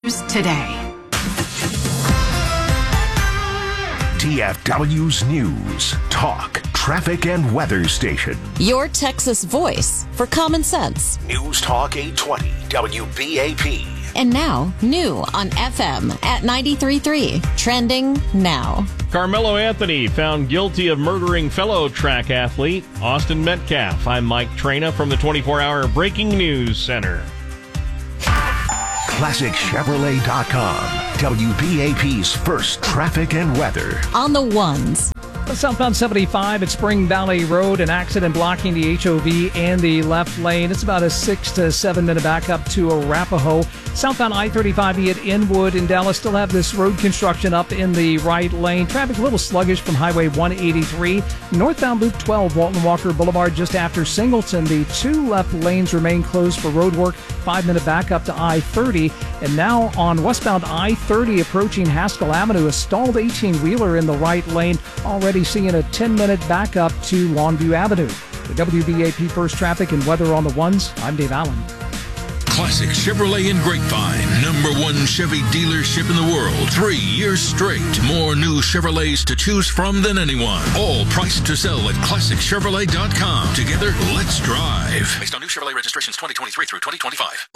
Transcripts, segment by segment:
today. TFW's News, Talk, Traffic and Weather Station. Your Texas voice for common sense. News Talk 820 WBAP. And now, new on FM at 93.3. Trending now. Carmelo Anthony found guilty of murdering fellow track athlete Austin Metcalf. I'm Mike Traina from the 24-hour Breaking News Center. ClassicChevrolet.com. WBAP's first traffic and weather. On the ones. Southbound 75 at Spring Valley Road, an accident blocking the HOV and the left lane. It's about a 6 to 7 minute backup to Arapahoe. Southbound I-35E at Inwood in Dallas still have this road construction up in the right lane. Traffic a little sluggish from Highway 183. Northbound Loop 12, Walton Walker Boulevard just after Singleton. The two left lanes remain closed for road work. 5 minute backup to I-30. And now on westbound I-30 approaching Haskell Avenue, a stalled 18-wheeler in the right lane. Already seeing a 10-minute backup to Longview Avenue. The WBAP First Traffic and Weather on the Ones, I'm Dave Allen. Classic Chevrolet in Grapevine, #1 Chevy dealership in the world, 3 years straight. More new Chevrolets to choose from than anyone. All priced to sell at ClassicChevrolet.com. Together, let's drive. Based on new Chevrolet registrations 2023 through 2025.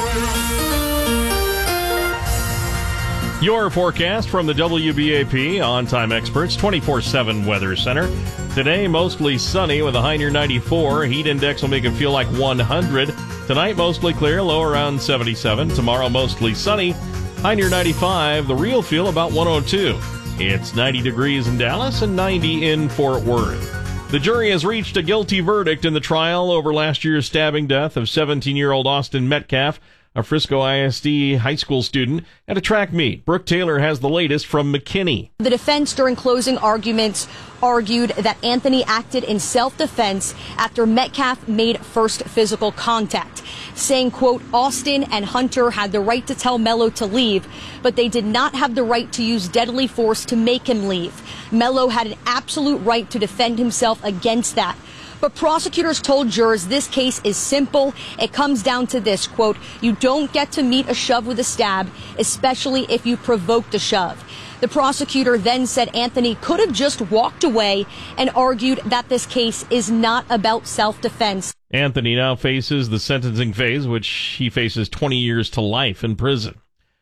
Your forecast from the WBAP On-Time Experts 24/7 Weather Center. Today, mostly sunny with a high near 94. Heat index will make it feel like 100. Tonight, mostly clear, low around 77. Tomorrow, mostly sunny, high near 95. The real feel about 102. It's 90 degrees in Dallas and 90 in Fort Worth. The jury has reached a guilty verdict in the trial over last year's stabbing death of 17-year-old Austin Metcalf, a Frisco ISD high school student, at a track meet. Brooke Taylor has the latest from McKinney. The defense during closing arguments argued that Anthony acted in self-defense after Metcalf made first physical contact, saying, quote, Austin and Hunter had the right to tell Mello to leave, but they did not have the right to use deadly force to make him leave. Mello had an absolute right to defend himself against that. But prosecutors told jurors this case is simple. It comes down to this, quote, you don't get to meet a shove with a stab, especially if you provoked a shove. The prosecutor then said Anthony could have just walked away and argued that this case is not about self-defense. Anthony now faces the sentencing phase, which he faces 20 years to life in prison.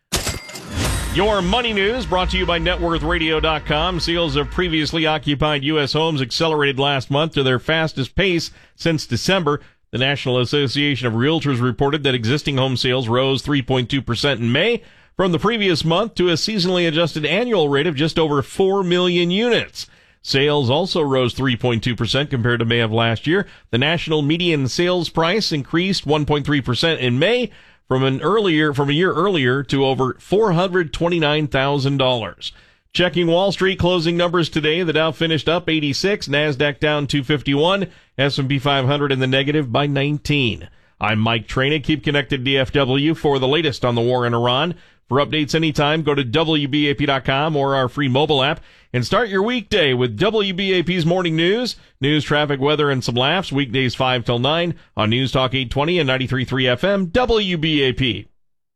Your money news brought to you by NetWorthRadio.com. Sales of previously occupied U.S. homes accelerated last month to their fastest pace since December. The National Association of Realtors reported that existing home sales rose 3.2% in May from the previous month to a seasonally adjusted annual rate of just over 4 million units. Sales also rose 3.2% compared to May of last year. The national median sales price increased 1.3% in May from a year earlier to over $429,000. Checking Wall Street closing numbers today, the Dow finished up 86, NASDAQ down 251, S&P 500 in the negative by 19. I'm Mike Traina. Keep connected to DFW for the latest on the war in Iran. For updates anytime, go to WBAP.com or our free mobile app and start your weekday with WBAP's Morning News, traffic, weather, and some laughs. Weekdays 5 till 9 on News Talk 820 and 93.3 FM, WBAP.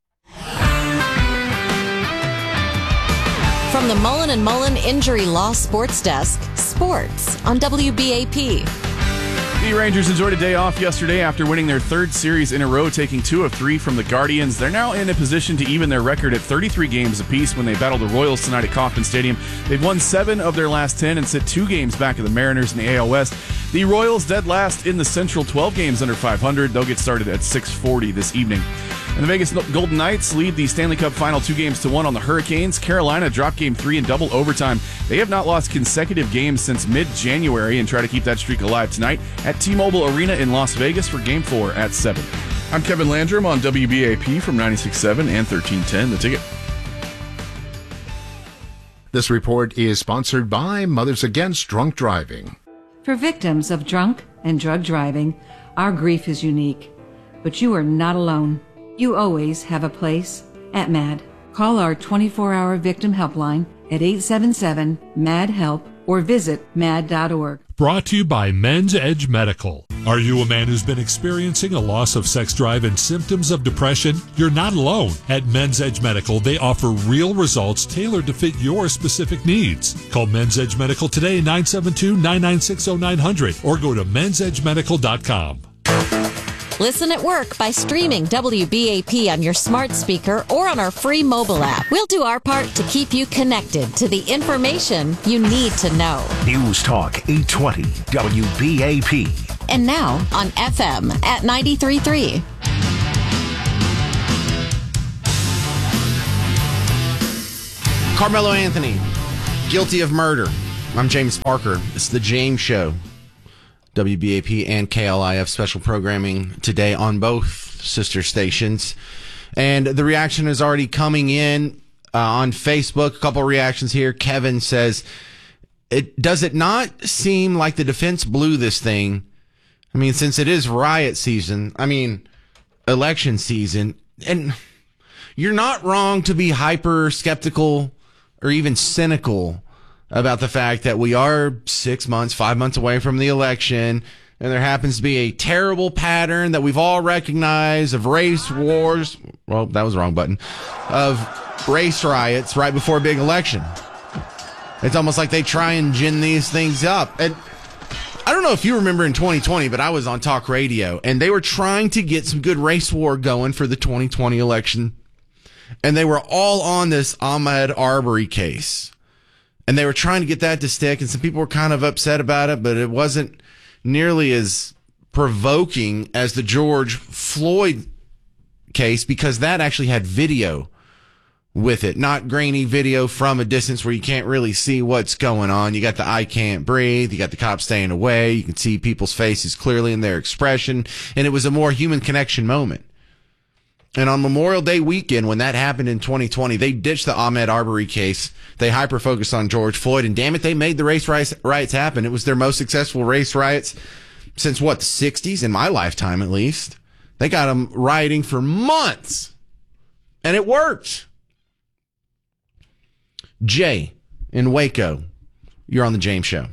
From the Mullen & Mullen Injury Law Sports Desk, sports on WBAP. The Rangers enjoyed a day off yesterday after winning their third series in a row, taking 2 of 3 from the Guardians. They're now in a position to even their record at 33 games apiece when they battle the Royals tonight at Kauffman Stadium. They've won 7 of their last 10 and sit 2 games back of the Mariners in the AL West. The Royals dead last in the Central, 12 games under 500. They'll get started at 6:40 this evening. And the Vegas Golden Knights lead the Stanley Cup final 2-1 on the Hurricanes. Carolina dropped Game 3 in double overtime. They have not lost consecutive games since mid-January and try to keep that streak alive tonight at T-Mobile Arena in Las Vegas for Game 4 at 7. I'm Kevin Landrum on WBAP from 96.7 and 1310 The Ticket. This report is sponsored by Mothers Against Drunk Driving. For victims of drunk and drug driving, our grief is unique. But you are not alone. You always have a place at MAD. Call our 24-hour victim helpline at 877-MAD-HELP or visit mad.org. Brought to you by Men's Edge Medical. Are you a man who's been experiencing a loss of sex drive and symptoms of depression? You're not alone. At Men's Edge Medical, they offer real results tailored to fit your specific needs. Call Men's Edge Medical today, 972-996-0900, or go to mensedgemedical.com. Listen at work by streaming WBAP on your smart speaker or on our free mobile app. We'll do our part to keep you connected to the information you need to know. News Talk 820 WBAP. And now on FM at 93.3. Carmelo Anthony, guilty of murder. I'm James Parker. It's the James Show. WBAP and KLIF special programming today on both sister stations. And the reaction is already coming in on Facebook. A couple of reactions here. Kevin says, does it not seem like the defense blew this thing? I mean, since it is riot season, election season, and you're not wrong to be hyper skeptical or even cynical about the fact that we are 5 months away from the election, and there happens to be a terrible pattern that we've all recognized of race wars. Well, that was the wrong button. Of race riots right before a big election. It's almost like they try and gin these things up. And I don't know if you remember in 2020, but I was on talk radio, and they were trying to get some good race war going for the 2020 election. And they were all on this Ahmaud Arbery case. And they were trying to get that to stick, and some people were kind of upset about it, but it wasn't nearly as provoking as the George Floyd case, because that actually had video with it, not grainy video from a distance where you can't really see what's going on. You got the I can't breathe, you got the cops staying away, you can see people's faces clearly in their expression, and it was a more human connection moment. And on Memorial Day weekend, when that happened in 2020, they ditched the Ahmaud Arbery case. They hyper-focused on George Floyd, and damn it, they made the race riots happen. It was their most successful race riots since, the 60s, in my lifetime at least. They got them rioting for months, and it worked. Jay in Waco, you're on the James Show.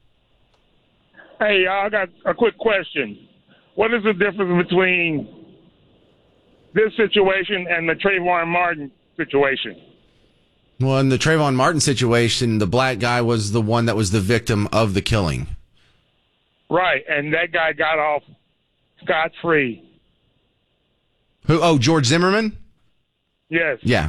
Hey, I got a quick question. What is the difference between this situation and the Trayvon Martin situation? Well, in the Trayvon Martin situation, the black guy was the one that was the victim of the killing. Right, and that guy got off scot-free. Who? Oh, George Zimmerman? Yes. Yeah.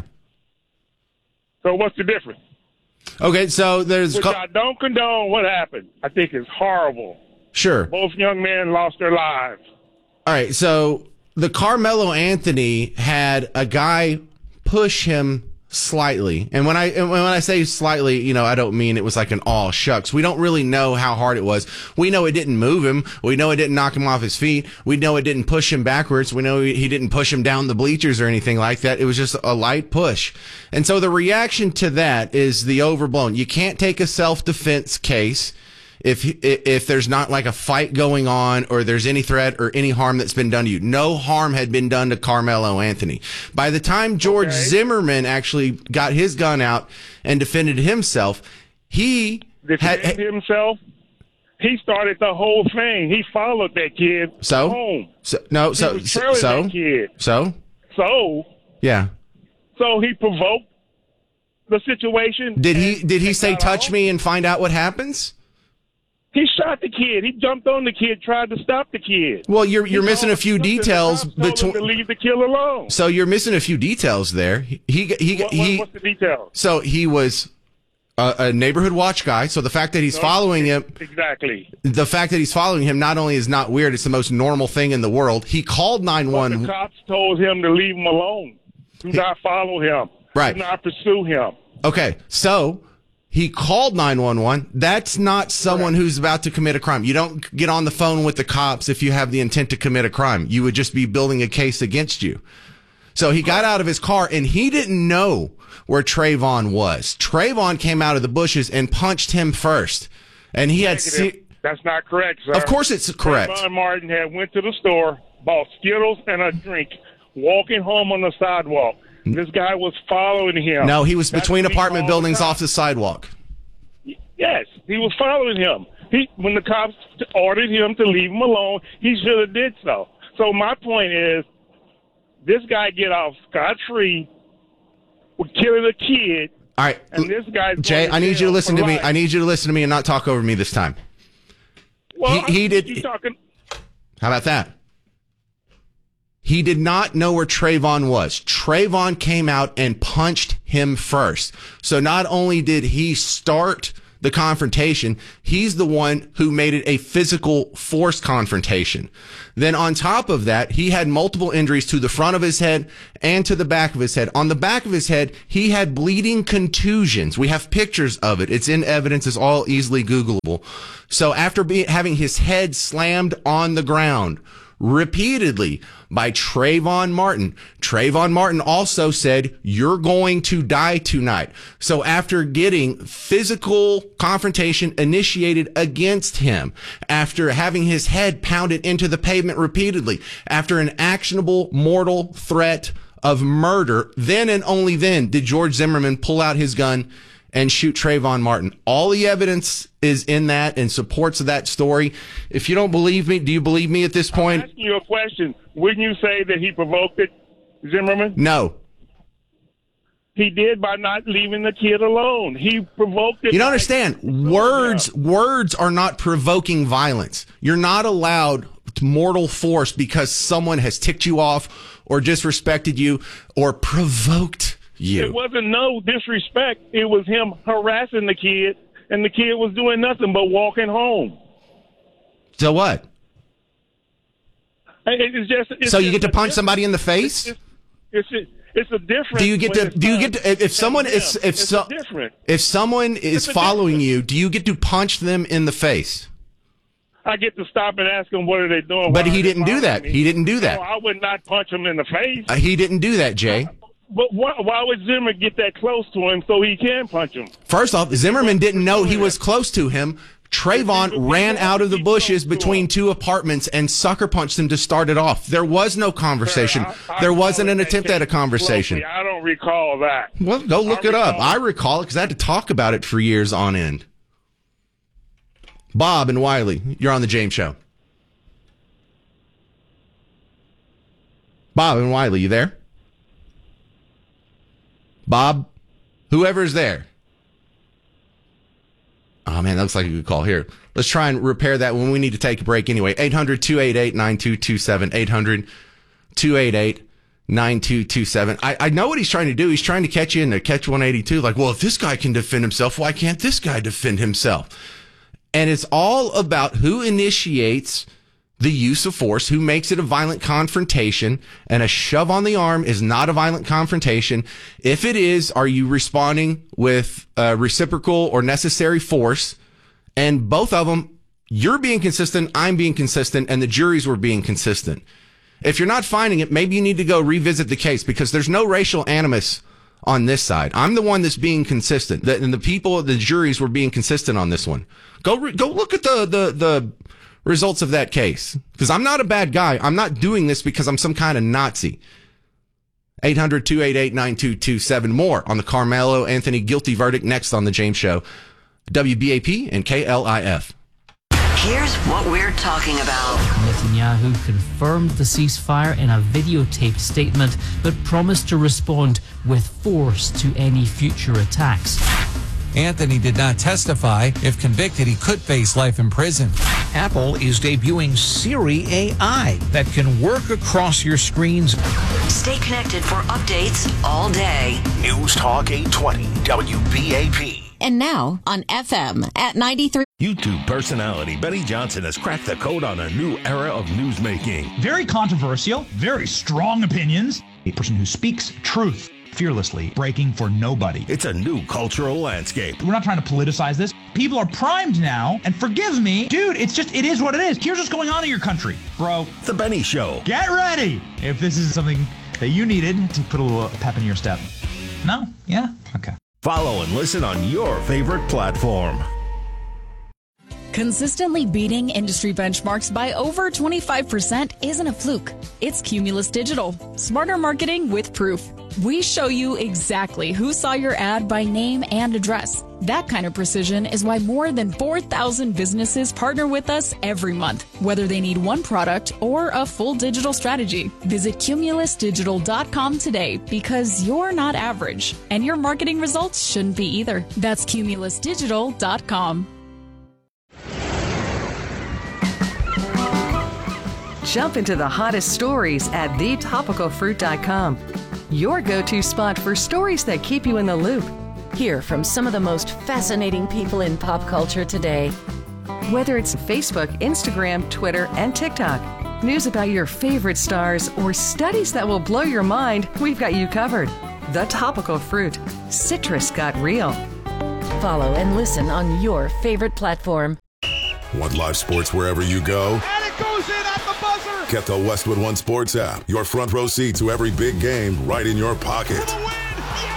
So what's the difference? Okay, so there's... Which I don't condone what happened. I think it's horrible. Sure. Both young men lost their lives. All right, so the Carmelo Anthony had a guy push him slightly. And when I say slightly, I don't mean it was like an aw shucks. We don't really know how hard it was. We know it didn't move him. We know it didn't knock him off his feet. We know it didn't push him backwards. We know he didn't push him down the bleachers or anything like that. It was just a light push. And so the reaction to that is the overblown. You can't take a self-defense case if there's not like a fight going on or there's any threat or any harm that's been done to you. No harm had been done to Carmelo Anthony. By the time George Zimmerman actually got his gun out and defended himself, he defended himself. He started the whole thing. He followed that kid home. That kid. Yeah. So he provoked the situation. Did he say touch me and find out what happens? He shot the kid. He jumped on the kid, tried to stop the kid. Well, you're missing a few details between. To leave the kill alone. So you're missing a few details there. What's the details? So he was a neighborhood watch guy. So the fact that he's following him, exactly. The fact that he's following him not only is not weird, it's the most normal thing in the world. He called 911. The cops told him to leave him alone. Do not follow him. Right. Do not pursue him. Okay, so he called 911. That's not someone who's about to commit a crime. You don't get on the phone with the cops if you have the intent to commit a crime. You would just be building a case against you. So he got out of his car, and he didn't know where Trayvon was. Trayvon came out of the bushes and punched him first. And he had... That's not correct, sir. Of course it's correct. Trayvon Martin had went to the store, bought Skittles and a drink, walking home on the sidewalk. This guy was following him. No, he was between apartment buildings off the sidewalk. Yes, he was following him. When the cops ordered him to leave him alone, he should have did so. So my point is, this guy get off scot-free with killing a kid. All right, and this guy's Jay, I need you to listen to me. I need you to listen to me and not talk over me this time. Well, he did. You talking? How about that? He did not know where Trayvon was. Trayvon came out and punched him first. So not only did he start the confrontation, he's the one who made it a physical force confrontation. Then on top of that, he had multiple injuries to the front of his head and to the back of his head. On the back of his head, he had bleeding contusions. We have pictures of it. It's in evidence. It's all easily Googleable. So after having his head slammed on the ground repeatedly by Trayvon Martin also said, "You're going to die tonight." So after getting physical confrontation initiated against him, after having his head pounded into the pavement repeatedly, after an actionable mortal threat of murder, then and only then did George Zimmerman pull out his gun and shoot Trayvon Martin. All the evidence is in that and supports that story. If you don't believe me, do you believe me at this point? I'm asking you a question. Wouldn't you say that he provoked it, Zimmerman? No. He did by not leaving the kid alone. He provoked it. You don't understand. Words are not provoking violence. You're not allowed mortal force because someone has ticked you off or disrespected you or provoked you. It wasn't no disrespect. It was him harassing the kid, and the kid was doing nothing but walking home. So what? It's just. So you get to punch somebody in the face? It's a difference. Do you get to? If someone is following you, do you get to punch them in the face? I get to stop and ask them what are they doing. But he didn't do that. He didn't do that. No, I would not punch him in the face. He didn't do that, Jay. But why would Zimmerman get that close to him so he can punch him? First off, Zimmerman didn't know he was close to him. Trayvon ran out of the bushes between two apartments and sucker punched him to start it off. There was no conversation. There wasn't an attempt at a conversation. I don't recall that. Well, go look it up. I recall it because I had to talk about it for years on end. Bob and Wiley, you're on the James Show. Bob and Wiley, you there? Bob, whoever's there. Oh, man, that looks like a good call here. Let's try and repair that when we need to take a break anyway. 800-288-9227. 800-288-9227. I know what he's trying to do. He's trying to catch you in the catch 182. Like, well, if this guy can defend himself, why can't this guy defend himself? And it's all about who initiates the use of force, who makes it a violent confrontation, and a shove on the arm is not a violent confrontation. If it is, are you responding with reciprocal or necessary force? And both of them, you're being consistent, I'm being consistent, and the juries were being consistent. If you're not finding it, maybe you need to go revisit the case because there's no racial animus on this side. I'm the one that's being consistent, and the people, the juries were being consistent on this one. Go look at the results of that case. Because I'm not a bad guy. I'm not doing this because I'm some kind of Nazi. 800-288-9227. More on the Carmelo Anthony guilty verdict next on The James Show. WBAP and KLIF. Here's what we're talking about. Netanyahu confirmed the ceasefire in a videotaped statement, but promised to respond with force to any future attacks. Anthony did not testify. If convicted, he could face life in prison. Apple is debuting Siri AI that can work across your screens. Stay connected for updates all day. News Talk 820 WBAP. And now on FM at 93. YouTube personality Benny Johnson has cracked the code on a new era of newsmaking. Very controversial, very strong opinions. A person who speaks truth fearlessly, breaking for nobody. It's a new cultural landscape. We're not trying to politicize this. People are primed now, and forgive me, dude, it is what it is. Here's what's going on in your country, bro. The Benny Show. Get ready if this is something that you needed to put a little pep in your step. No? Yeah? Okay. Follow and listen on your favorite platform. Consistently beating industry benchmarks by over 25% isn't a fluke. It's Cumulus Digital. Smarter marketing with proof. We show you exactly who saw your ad by name and address. That kind of precision is why more than 4,000 businesses partner with us every month, whether they need one product or a full digital strategy. Visit cumulusdigital.com today because you're not average, and your marketing results shouldn't be either. That's cumulusdigital.com. Jump into the hottest stories at thetopicalfruit.com. Your go-to spot for stories that keep you in the loop. Hear from some of the most fascinating people in pop culture today. Whether it's Facebook, Instagram, Twitter, and TikTok, news about your favorite stars, or studies that will blow your mind, we've got you covered. The Topical Fruit. Citrus got real. Follow and listen on your favorite platform. Want live sports wherever you go? And it goes in at the buzzer! Get the Westwood One Sports app. Your front row seat to every big game right in your pocket. For the win! Yeah!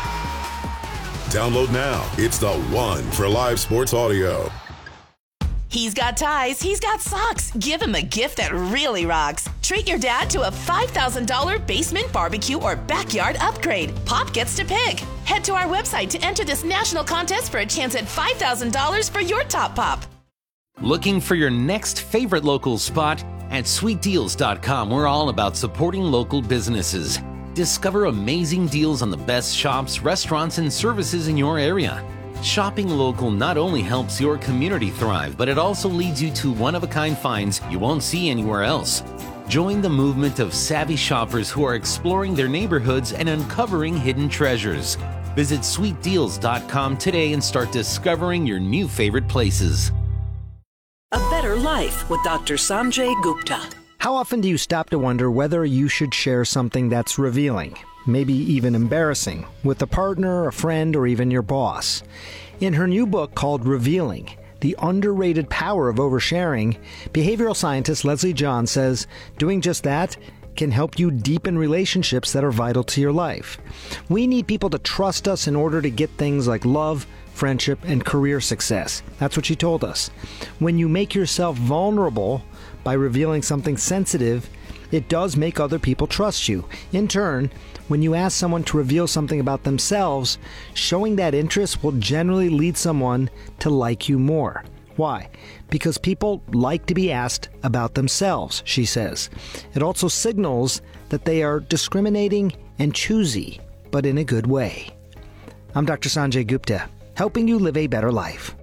Download now. It's the one for live sports audio. He's got ties, he's got socks. Give him a gift that really rocks. Treat your dad to a $5,000 basement barbecue or backyard upgrade. Pop gets to pick. Head to our website to enter this national contest for a chance at $5,000 for your top pop. Looking for your next favorite local spot? At sweetdeals.com, we're all about supporting local businesses. Discover amazing deals on the best shops, restaurants, and services in your area. Shopping local not only helps your community thrive, but it also leads you to one-of-a-kind finds you won't see anywhere else. Join the movement of savvy shoppers who are exploring their neighborhoods and uncovering hidden treasures. Visit sweetdeals.com today and start discovering your new favorite places. A Better Life with Dr. Sanjay Gupta. How often do you stop to wonder whether you should share something that's revealing, maybe even embarrassing, with a partner, a friend, or even your boss? In her new book called Revealing, The Underrated Power of Oversharing, behavioral scientist Leslie John says doing just that can help you deepen relationships that are vital to your life. We need people to trust us in order to get things like love, friendship, and career success. That's what she told us. When you make yourself vulnerable by revealing something sensitive, it does make other people trust you. In turn, when you ask someone to reveal something about themselves, showing that interest will generally lead someone to like you more. Why? Because people like to be asked about themselves, she says. It also signals that they are discriminating and choosy, but in a good way. I'm Dr. Sanjay Gupta, helping you live a better life.